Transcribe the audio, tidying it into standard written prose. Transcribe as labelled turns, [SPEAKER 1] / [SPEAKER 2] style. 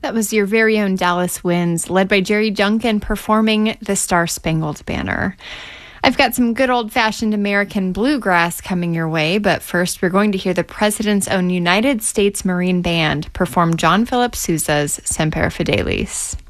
[SPEAKER 1] That was your very own Dallas Winds, led by Jerry Junkin, performing the Star-Spangled Banner. I've got some good old-fashioned American bluegrass coming your way, but first we're going to hear the President's own United States Marine Band perform John Philip Sousa's Semper Fidelis.